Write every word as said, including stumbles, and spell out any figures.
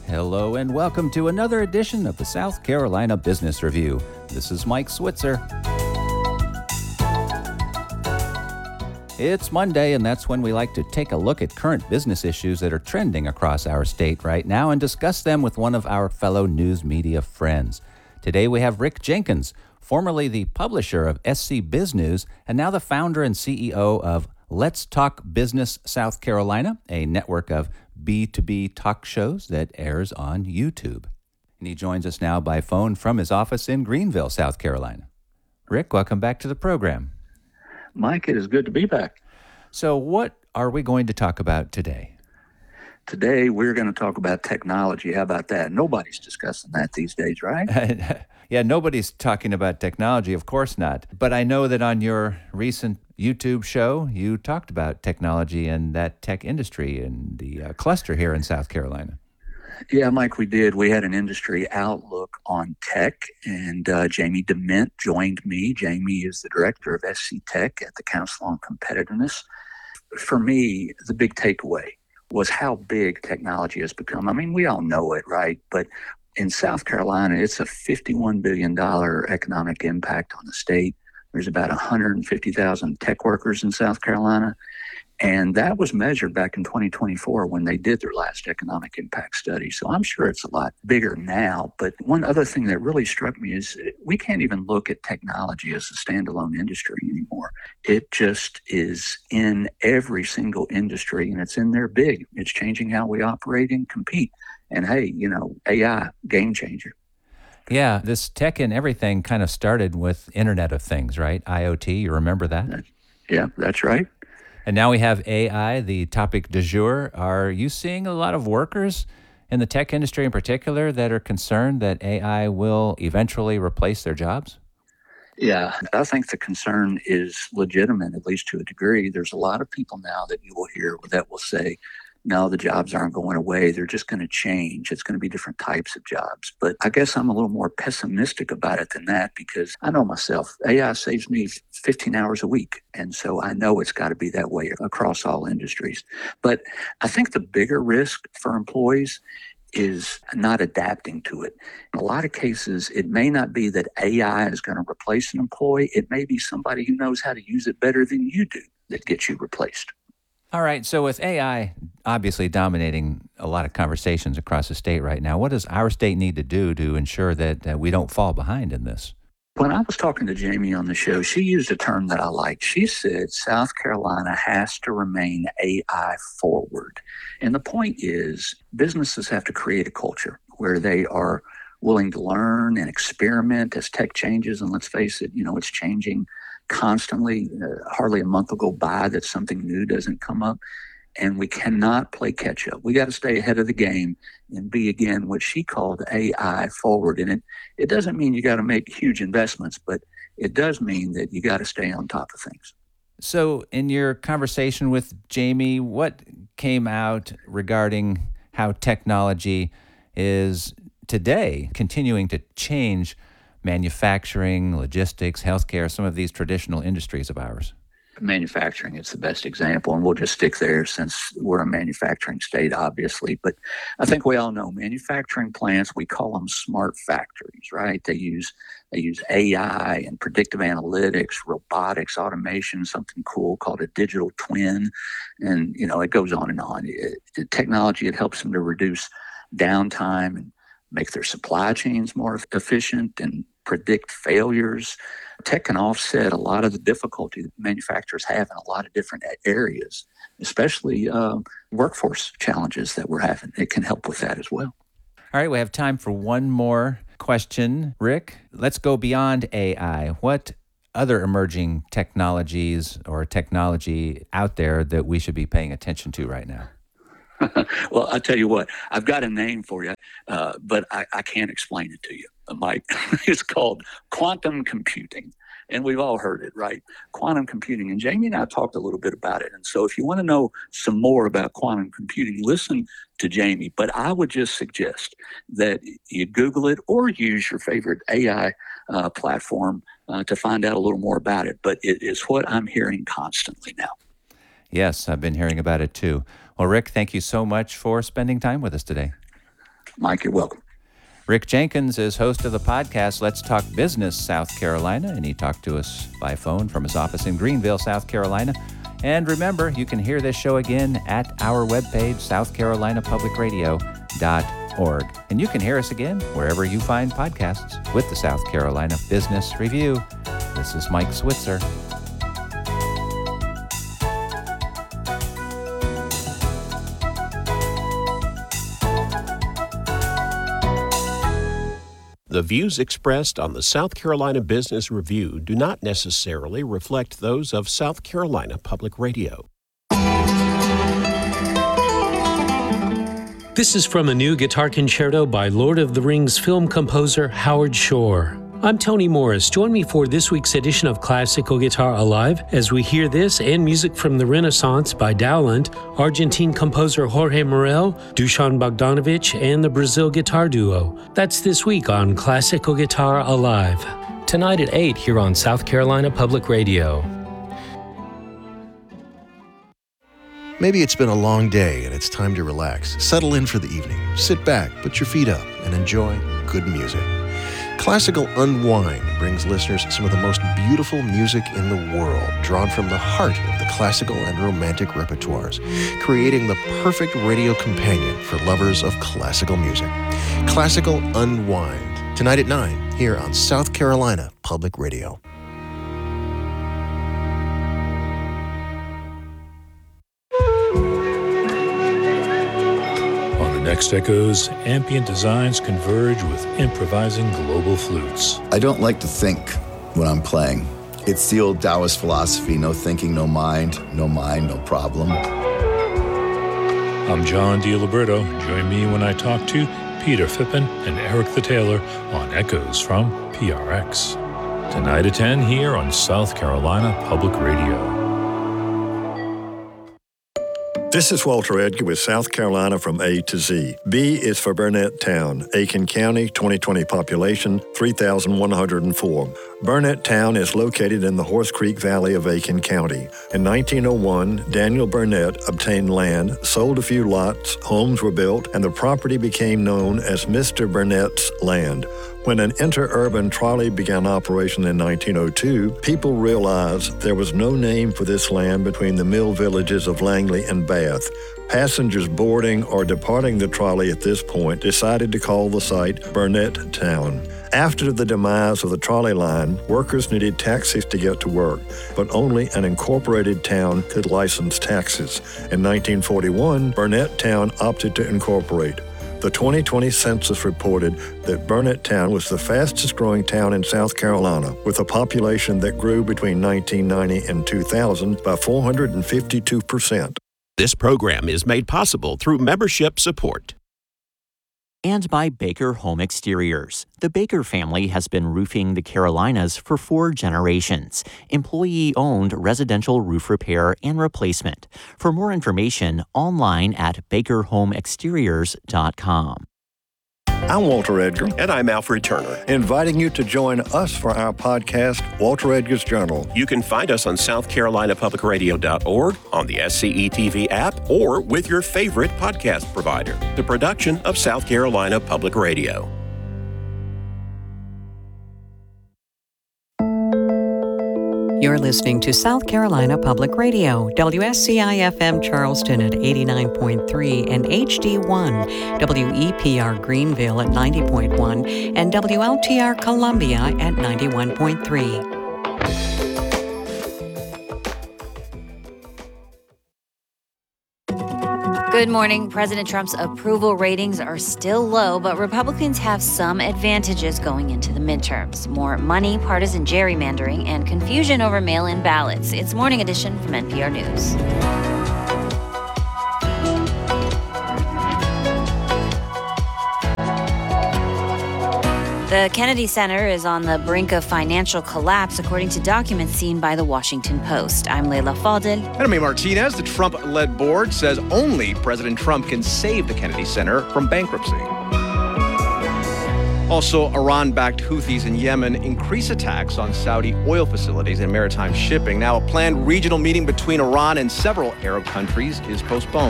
Hello and welcome to another edition of the South Carolina Business Review. This is Mike Switzer. It's Monday, and that's when we like to take a look at current business issues that are trending across our state right now and discuss them with one of our fellow news media friends. Today we have Rick Jenkins, formerly the publisher of S C Biz News and now the founder and C E O of Let's Talk Business South Carolina, a network of B two B talk shows that airs on YouTube. And he joins us now by phone from his office in Greenville, South Carolina. Rick, welcome back to the program. Mike, it is good to be back. So what are we going to talk about today? Today, we're going to talk about technology. How about that? Nobody's discussing that these days, right? Yeah, nobody's talking about technology, of course not. But I know that on your recent YouTube show, you talked about technology and that tech industry and the uh, cluster here in South Carolina. Yeah, Mike, we did. We had an industry outlook on tech, and uh, Jamie Dement joined me. Jamie is the director of S C Tech at the Council on Competitiveness. For me, the big takeaway was how big technology has become. I mean, we all know it, right? But in South Carolina, it's a fifty-one billion dollars economic impact on the state. There's about one hundred fifty thousand tech workers in South Carolina. And that was measured back in twenty twenty-four when they did their last economic impact study. So I'm sure it's a lot bigger now. But one other thing that really struck me is we can't even look at technology as a standalone industry anymore. It just is in every single industry, and it's in there big. It's changing how we operate and compete. And hey, you know, A I, game changer. Yeah, this tech and everything kind of started with Internet of Things, right? I O T, you remember that? Yeah, that's right. And now we have A I, the topic du jour. Are you seeing a lot of workers in the tech industry in particular that are concerned that A I will eventually replace their jobs? Yeah, I think the concern is legitimate, at least to a degree. There's a lot of people now that you will hear that will say, no, the jobs aren't going away. They're just going to change. It's going to be different types of jobs. But I guess I'm a little more pessimistic about it than that because I know myself. A I saves me fifteen hours a week. And so I know it's got to be that way across all industries. But I think the bigger risk for employees is not adapting to it. In a lot of cases, it may not be that A I is going to replace an employee. It may be somebody who knows how to use it better than you do that gets you replaced. All right. So with A I obviously dominating a lot of conversations across the state right now, what does our state need to do to ensure that uh, we don't fall behind in this? When I was talking to Jamie on the show, she used a term that I liked. She said South Carolina has to remain A I forward. And the point is businesses have to create a culture where they are willing to learn and experiment as tech changes. And let's face it, you know, it's changing constantly. Uh, hardly a month will go by that something new doesn't come up. And we cannot play catch up. We got to stay ahead of the game and be, again, what she called A I forward. And it, it doesn't mean you got to make huge investments, but it does mean that you got to stay on top of things. So in your conversation with Jamie, what came out regarding how technology is today continuing to change manufacturing, logistics, healthcare, some of these traditional industries of ours? Manufacturing is the best example, and we'll just stick there since we're a manufacturing state, obviously. But I think we all know manufacturing plants, we call them smart factories, right? They use they use A I and predictive analytics, robotics, automation, something cool called a digital twin. And, you know, it goes on and on. It, it, technology, it helps them to reduce downtime and make their supply chains more efficient and predict failures. Tech can offset a lot of the difficulty that manufacturers have in a lot of different areas, especially uh, workforce challenges that we're having. It can help with that as well. All right, we have time for one more question. Rick, let's go beyond A I. What other emerging technologies or technology out there that we should be paying attention to right now? Well, I'll tell you what, I've got a name for you, uh, but I, I can't explain it to you, Mike. It's called quantum computing. And we've all heard it, right? Quantum computing. And Jamie and I talked a little bit about it. And so if you want to know some more about quantum computing, listen to Jamie. But I would just suggest that you Google it or use your favorite A I uh, platform uh, to find out a little more about it. But it is what I'm hearing constantly now. Yes, I've been hearing about it too. Well, Rick, thank you so much for spending time with us today. Mike, you're welcome. Rick Jenkins is host of the podcast Let's Talk Business South Carolina, and he talked to us by phone from his office in Greenville, South Carolina. And remember, you can hear this show again at our webpage, south carolina public radio dot org. And you can hear us again wherever you find podcasts with the South Carolina Business Review. This is Mike Switzer. The views expressed on the South Carolina Business Review do not necessarily reflect those of South Carolina Public Radio. This is from a new guitar concerto by Lord of the Rings film composer Howard Shore. I'm Tony Morris. Join me for this week's edition of Classical Guitar Alive as we hear this and music from the Renaissance by Dowland, Argentine composer Jorge Morel, Dusan Bogdanovic, and the Brazil Guitar Duo. That's this week on Classical Guitar Alive. Tonight at eight here on South Carolina Public Radio. Maybe it's been a long day and it's time to relax. Settle in for the evening. Sit back, put your feet up, and enjoy good music. Classical Unwind brings listeners some of the most beautiful music in the world, drawn from the heart of the classical and romantic repertoires, creating the perfect radio companion for lovers of classical music. Classical Unwind, tonight at nine, here on South Carolina Public Radio. Next Echoes, ambient designs converge with improvising global flutes. I don't like to think when I'm playing. It's the old Taoist philosophy, no thinking, no mind, no mind, no problem. I'm John DiLiberto. Join me when I talk to Peter Phippen and Eric the Taylor on Echoes from P R X. Tonight at ten here on South Carolina Public Radio. This is Walter Edgar with South Carolina from A to Z. B is for Burnett Town, Aiken County, twenty twenty population, three thousand one hundred four. Burnett Town is located in the Horse Creek Valley of Aiken County. In nineteen oh one, Daniel Burnett obtained land, sold a few lots, homes were built, and the property became known as Mister Burnett's Land. When an interurban trolley began operation in nineteen oh two, people realized there was no name for this land between the mill villages of Langley and Bath. Passengers boarding or departing the trolley at this point decided to call the site Burnett Town. After the demise of the trolley line, workers needed taxis to get to work, but only an incorporated town could license taxis. In nineteen forty-one, Burnett Town opted to incorporate. The twenty twenty census reported that Burnett Town was the fastest growing town in South Carolina, with a population that grew between nineteen ninety and two thousand by four hundred fifty-two percent. This program is made possible through membership support. And by Baker Home Exteriors. The Baker family has been roofing the Carolinas for four generations. Employee-owned residential roof repair and replacement. For more information, online at baker home exteriors dot com. I'm Walter Edgar. And I'm Alfred Turner. Inviting you to join us for our podcast, Walter Edgar's Journal. You can find us on south carolina public radio dot org, on the S C E T V app, or with your favorite podcast provider. The production of South Carolina Public Radio. You're listening to South Carolina Public Radio, W S C I F M Charleston at eighty-nine point three and H D one, W E P R Greenville at ninety point one, and W L T R Columbia at ninety-one point three. Good morning. President Trump's approval ratings are still low, but Republicans have some advantages going into the midterms. More money, partisan gerrymandering, and confusion over mail-in ballots. It's Morning Edition from N P R News. The Kennedy Center is on the brink of financial collapse, according to documents seen by the Washington Post. I'm Leila Fadel. And I'm Amy Martinez. The Trump-led board says only President Trump can save the Kennedy Center from bankruptcy. Also, Iran-backed Houthis in Yemen increase attacks on Saudi oil facilities and maritime shipping. Now, a planned regional meeting between Iran and several Arab countries is postponed.